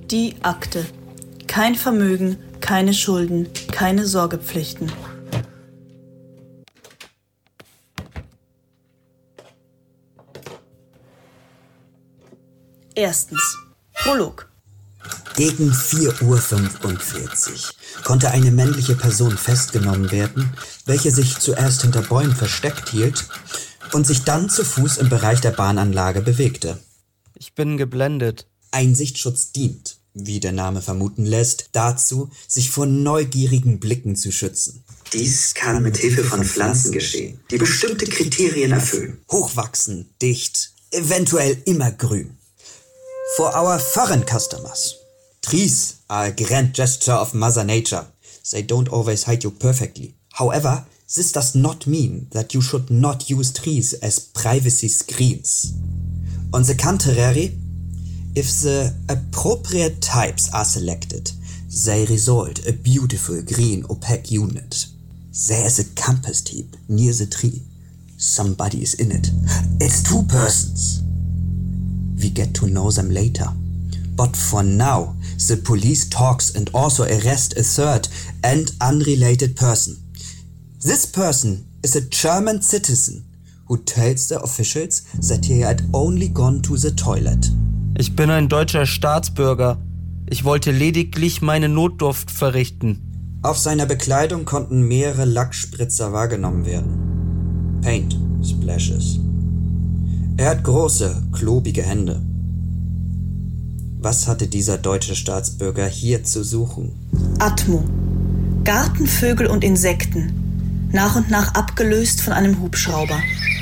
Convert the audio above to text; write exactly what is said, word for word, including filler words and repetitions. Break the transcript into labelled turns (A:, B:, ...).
A: Die Akte. Kein Vermögen, keine Schulden, keine Sorgepflichten. Erstens. Prolog.
B: Gegen vier Uhr fünfundvierzig konnte eine männliche Person festgenommen werden, welche sich zuerst hinter Bäumen versteckt hielt und sich dann zu Fuß im Bereich der Bahnanlage bewegte.
C: Ich bin geblendet.
B: Einsichtsschutz dient, wie der Name vermuten lässt, dazu, sich vor neugierigen Blicken zu schützen. Dies kann mit Hilfe von Pflanzen geschehen, die bestimmte Kriterien erfüllen. Hochwachsen, dicht, eventuell immergrün. For our foreign customers, trees are a grand gesture of Mother Nature. They don't always hide you perfectly. However, this does not mean that you should not use trees as privacy screens. On the contrary, if the appropriate types are selected, they result a beautiful green opaque unit. There is a compass tip near the tree. Somebody is in it. It's two persons. We get to know them later. But for now, the police talks and also arrest a third and unrelated person. This person is a German citizen who tells the officials that he had only gone to the toilet.
C: Ich bin ein deutscher Staatsbürger. Ich wollte lediglich meine Notdurft verrichten.
B: Auf seiner Bekleidung konnten mehrere Lackspritzer wahrgenommen werden. Paint splashes. Er hat große, klobige Hände. Was hatte dieser deutsche Staatsbürger hier zu suchen?
A: Atmo. Gartenvögel und Insekten. Nach und nach abgelöst von einem Hubschrauber.